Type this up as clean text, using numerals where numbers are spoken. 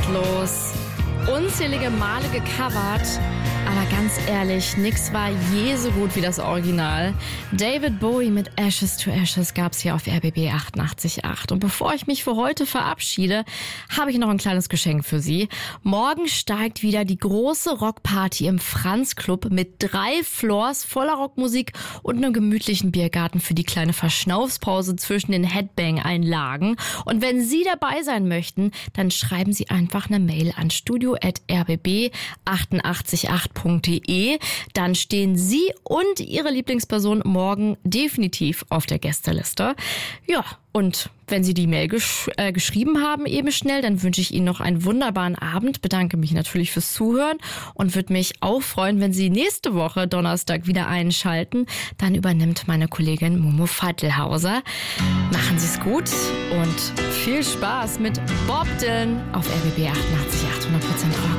los. Unzählige Male gecovert, aber ganz ehrlich, nix war je so gut wie das Original. David Bowie mit Ashes to Ashes gab's hier auf RBB 88.8. Und bevor ich mich für heute verabschiede, habe ich noch ein kleines Geschenk für Sie. Morgen steigt wieder die große Rockparty im Franz Club mit 3 Floors voller Rockmusik und einem gemütlichen Biergarten für die kleine Verschnaufspause zwischen den Headbang-Einlagen. Und wenn Sie dabei sein möchten, dann schreiben Sie einfach eine Mail an studio@rbb888.de. Dann stehen Sie und Ihre Lieblingsperson morgen definitiv auf der Gästeliste. Ja, und wenn Sie die Mail geschrieben haben, eben schnell, dann wünsche ich Ihnen noch einen wunderbaren Abend, bedanke mich natürlich fürs Zuhören und würde mich auch freuen, wenn Sie nächste Woche Donnerstag wieder einschalten. Dann übernimmt meine Kollegin Momo Feitelhauser. Machen Sie es gut und viel Spaß mit Bob Dylan auf RBB 88.8 100% Rock.